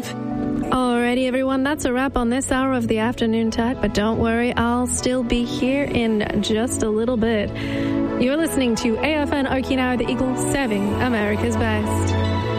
5. Alrighty, everyone, that's a wrap on this hour of the Afternoon Tide, but don't worry, I'll still be here in just a little bit. You're listening to AFN Okinawa, the Eagle, serving America's best.